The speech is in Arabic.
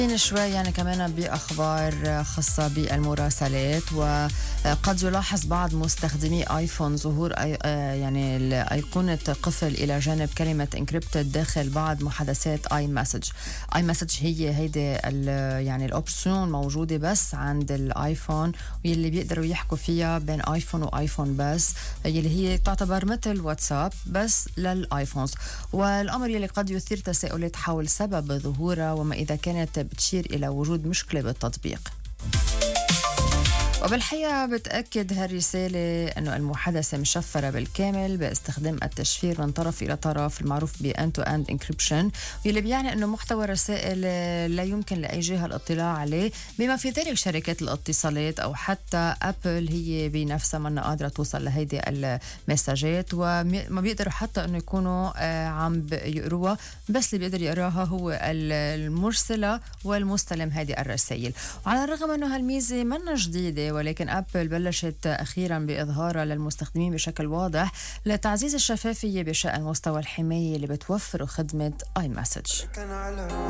شوي يعني كمان بأخبار خاصة بالمراسلات. وقد يلاحظ بعض مستخدمي آيفون ظهور يعني أيقونة قفل إلى جانب كلمة encrypted داخل بعض محادثات اي مسج. اي مسج هي هيدي يعني الأوبشن موجودة بس عند الآيفون، واللي بيقدروا يحكوا فيها بين آيفون وآيفون بس، يلي هي تعتبر مثل واتساب بس للآيفونز. والأمر يلي قد يثير تساؤلات حول سبب ظهورها وما إذا كانت بتشير إلى وجود مشكلة بالتطبيق. وبالحقيقة بتأكد هالرسالة أنه المحادثة مشفرة بالكامل باستخدام التشفير من طرف إلى طرف المعروف ب end-to-end encryption، واللي بيعني أنه محتوى الرسائل لا يمكن لأي جهة الاطلاع عليه، بما في ذلك شركات الاتصالات أو حتى أبل هي بنفسها منا قادرة توصل لهيدي المساجات، وما بيقدروا حتى أنه يكونوا عم يقروها، بس اللي بيقدر يقراها هو المرسلة والمستلم هذه الرسائل. وعلى الرغم أنه هالميزة منا جديدة، ولكن أبل بلشت أخيرا بإظهارها للمستخدمين بشكل واضح لتعزيز الشفافية بشأن مستوى الحماية اللي بتوفره خدمة آي مسج.